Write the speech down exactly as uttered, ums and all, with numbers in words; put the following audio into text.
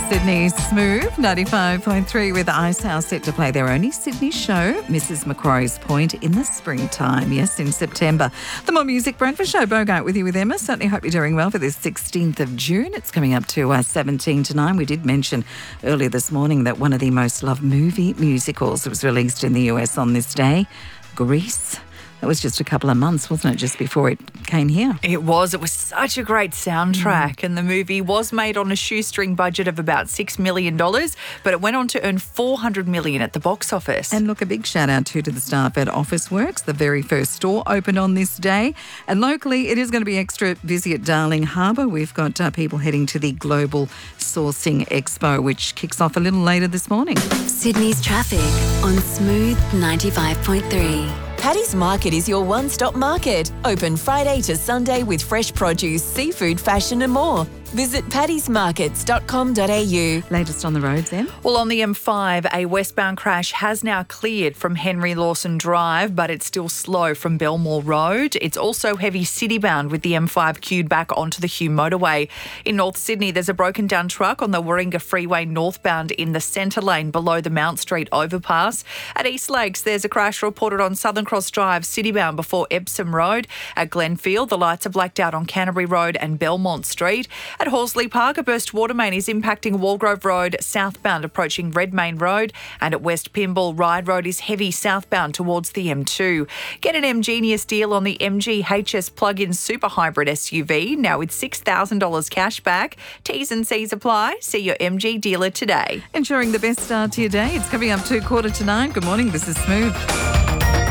Sydney, Smooth, ninety-five point three with Icehouse set to play their only Sydney show, Missus Macquarie's Point, in the springtime, yes, in September. The More Music Breakfast Show, Bogart with you with Emma. Certainly hope you're doing well for this sixteenth of June. It's coming up to uh, seventeen to nine. We did mention earlier this morning that one of the most loved movie musicals was released in the U S on this day, Grease. It was just a couple of months, wasn't it, just before it came here? It was. It was such a great soundtrack. Mm. And the movie was made on a shoestring budget of about six million dollars, but it went on to earn four hundred million dollars at the box office. And look, a big shout out too to the staff at Officeworks. The very first store opened on this day. And locally, it is going to be extra busy at Darling Harbour. We've got uh, people heading to the Global Sourcing Expo, which kicks off a little later this morning. Sydney's traffic on Smooth ninety-five point three. Paddy's Market is your one-stop market. Open Friday to Sunday with fresh produce, seafood, fashion and more. Visit paddys markets dot com dot a u. Latest on the roads, Em? Well, on the M five, a westbound crash has now cleared from Henry Lawson Drive, but it's still slow from Belmore Road. It's also heavy citybound with the M five queued back onto the Hume motorway. In North Sydney, there's a broken down truck on the Warringah Freeway northbound in the centre lane below the Mount Street overpass. At East Lakes, there's a crash reported on Southern Cross Drive, citybound before Epsom Road. At Glenfield, the lights are blacked out on Canterbury Road and Belmont Street. At Horsley Park, a burst water main is impacting Walgrove Road southbound approaching Redmayne Road, and at West Pymble, Ryde Road is heavy southbound towards the M two. Get an M Genius deal on the M G H S plug-in super hybrid S U V, now with six thousand dollars cash back. T's and C's apply. See your M G dealer today. Ensuring the best start to your day. It's coming up to quarter to nine. Good morning, this is Smooth.